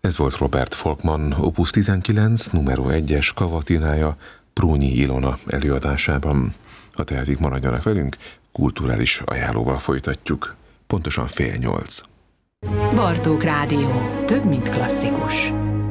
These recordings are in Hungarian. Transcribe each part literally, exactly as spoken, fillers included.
Ez volt Robert Volkmann opus tizenkilenc, numero egyes kavatinája Prunyi Ilona előadásában. Ha tehetik, maradjanak velünk, kulturális ajánlóval folytatjuk. Pontosan fél nyolc. Bartók Rádió. Több, mint klasszikus.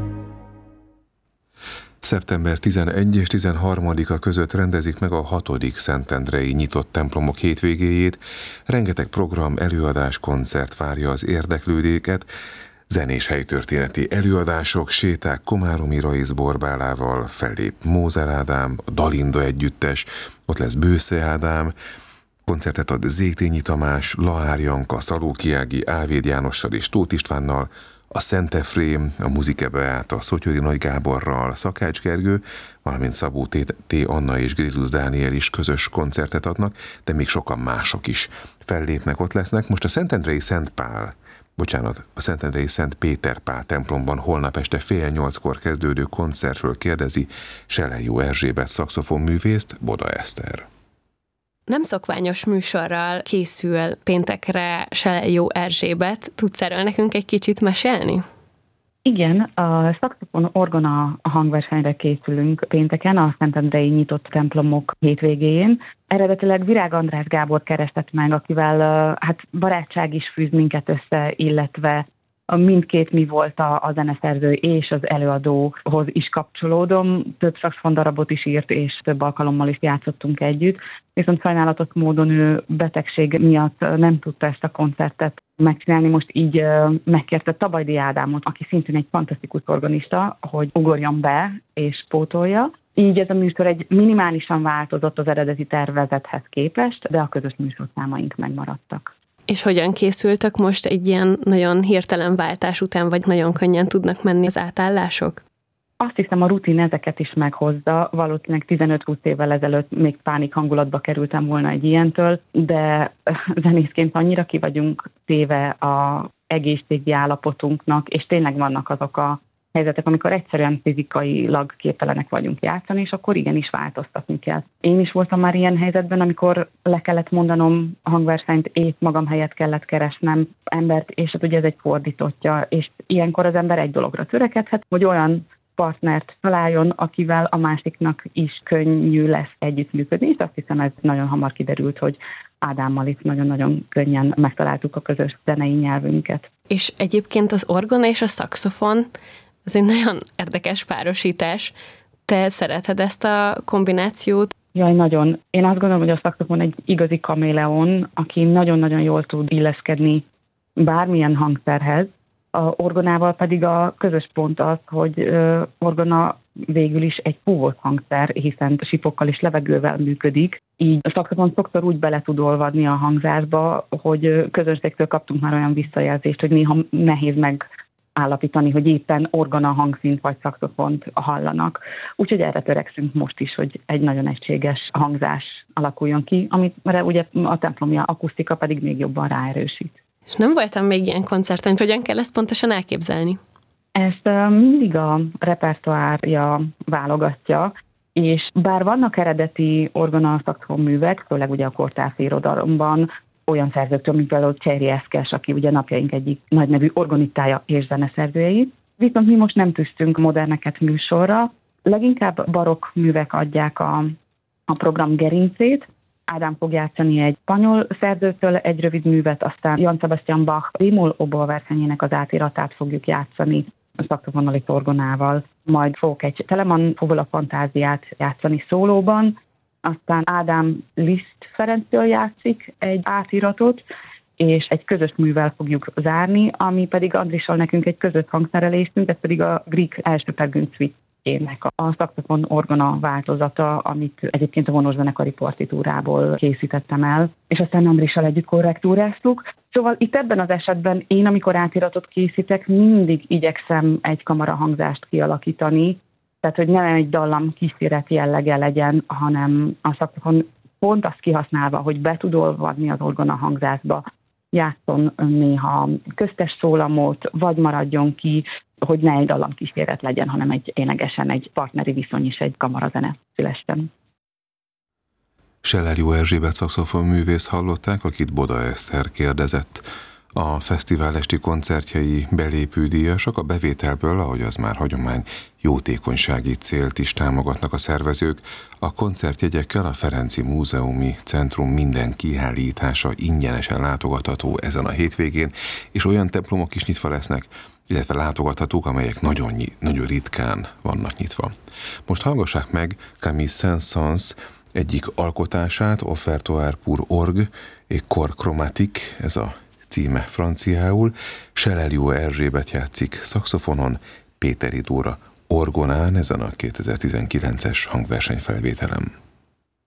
szeptember tizenegy és tizenharmadika között rendezik meg a hatodik szentendrei nyitott templomok hétvégéjét. Rengeteg program, előadás, koncert várja az érdeklődőket. Zenés helytörténeti előadások, séták Komáromi Raiz Borbálával, fellép Mózer Ádám, a Dalinda együttes, ott lesz Bősze Ádám, koncertet ad Zétényi Tamás, Laár Janka, Szalóki Ági, Ávéd Jánossal és Tóth Istvánnal, a Szent Efrém, a Muzike Beáta, Szotyori Nagy Gáborral, Szakács Gergő, valamint Szabó T. Anna és Grélusz Dániel is közös koncertet adnak, de még sokan mások is fellépnek, ott lesznek. Most a Szentendrei Szent Pál, bocsánat, a Szentendrei Szent Péter Pál templomban holnap este fél nyolckor kezdődő koncertről kérdezi Selejó Erzsébet szaxofonművészt, Boda Eszter. Nem szokványos műsorral készül péntekre Selejó Erzsébet. Tudsz erről nekünk egy kicsit mesélni? Igen, a szaxofon orgona hangversenyre készülünk pénteken a Szentendrei nyitott templomok hétvégén. Eredetileg Virág András Gábor keresett meg, akivel hát barátság is fűz minket össze, illetve mindkét mi volt a, a zeneszerző és az előadóhoz is kapcsolódom. Több szaxofon darabot is írt, és több alkalommal is játszottunk együtt. Viszont sajnálatos módon ő betegség miatt nem tudta ezt a koncertet megcsinálni. Most így megkérte Tabajdi Ádámot, aki szintén egy fantasztikus organista, hogy ugorjon be és pótolja. Így ez a műsor egy minimálisan változott az eredeti tervezethez képest, de a közös műsorszámaink megmaradtak. És hogyan készültek most egy ilyen nagyon hirtelen váltás után, vagy nagyon könnyen tudnak menni az átállások? Azt hiszem, a rutin ezeket is meghozza. Valószínűleg tizenöt-húsz évvel ezelőtt még pánik hangulatba kerültem volna egy ilyentől, de zenészként annyira ki vagyunk téve az egészségi állapotunknak, és tényleg vannak azok a helyzetek, amikor egyszerűen fizikailag képtelenek vagyunk játszani, és akkor igenis változtatni kell. Én is voltam már ilyen helyzetben, amikor le kellett mondanom a hangversenyt, épp magam helyett kellett keresnem embert, és hát ugye ez egy fordítottja, és ilyenkor az ember egy dologra törekedhet, hogy olyan partnert találjon, akivel a másiknak is könnyű lesz együttműködni, és azt hiszem, ez nagyon hamar kiderült, hogy Ádámmal itt nagyon-nagyon könnyen megtaláltuk a közös zenei nyelvünket. És egyébként az orgona és a szaxofon, ez egy nagyon érdekes párosítás. Te szereted ezt a kombinációt? Jaj, nagyon. Én azt gondolom, hogy a szaxofon egy igazi kaméleon, aki nagyon-nagyon jól tud illeszkedni bármilyen hangszerhez. A orgonával pedig a közös pont az, hogy ö, orgona végül is egy fúvós hangszer, hiszen sipokkal és levegővel működik. Így a szaxofon sokszor úgy bele tud olvadni a hangzásba, hogy közönségtől kaptunk már olyan visszajelzést, hogy néha nehéz meg állapítani, hogy éppen orgona hangszint vagy szaxofont hallanak. Úgyhogy erre törekszünk most is, hogy egy nagyon egységes hangzás alakuljon ki, amire ugye a templomi akusztika pedig még jobban ráerősít. És nem voltam még ilyen koncerten, hogyan kell ezt pontosan elképzelni? Ezt mindig a repertoárja válogatja, és bár vannak eredeti orgona szaxofon művek, főleg ugye a kortársi irodalomban, olyan szerzőktől, mint például Cseryi Eszkes, aki ugye napjaink egyik nagynevű organitája és zeneszerzőjei. Viszont mi most nem tűztünk moderneket műsorra, leginkább barokk művek adják a, a program gerincét. Ádám fog játszani egy spanyol szerzőtől egy rövid művet, aztán Johann Sebastian Bach Bémol oboaversenyének az átiratát fogjuk játszani a szaxofonnal és orgonával. Majd fogok egy Telemann Fogola fantáziát játszani szólóban, aztán Ádám Liszt Ferenctől játszik egy átiratot, és egy közös művel fogjuk zárni, ami pedig Andrissal nekünk egy közös hangszerelésünk, ez pedig a Grieg első Peregrine Suite-ének a szaxofon orgona változata, amit egyébként a vonószenekari partitúrából készítettem el, és aztán Andrissal együtt korrektúráztuk. Szóval itt ebben az esetben én, amikor átiratot készítek, mindig igyekszem egy kamarahangzást kialakítani, tehát, hogy nem egy dallam kíséret jellege legyen, hanem a szaxofon pont azt kihasználva, hogy be tud olvadni az orgona hangzásba, játszon néha köztes szólamot, vagy maradjon ki, hogy ne egy dallam kíséret legyen, hanem egy ténylegesen egy partneri viszony és egy kamarazene szülessen. Selejó Erzsébet szaxofonművészt hallották, akit Boda Eszter kérdezett. A fesztivál esti koncertjei belépődíjasak, a bevételből, ahogy az már hagyomány, jótékonysági célt is támogatnak a szervezők. A koncertjegyekkel a Ferenci Múzeumi Centrum minden kiállítása ingyenesen látogatható ezen a hétvégén, és olyan templomok is nyitva lesznek, illetve látogathatók, amelyek nagyon, nagyon ritkán vannak nyitva. Most hallgassák meg Camille Saint-Saëns egyik alkotását, Offertoire pour orgue et corps chromatique, ez a címe franciául. Selelió Erzsébet játszik szaxofonon, Péteri Dóra orgonán ezen a kétezer-tizenkilences hangversenyfelvételem.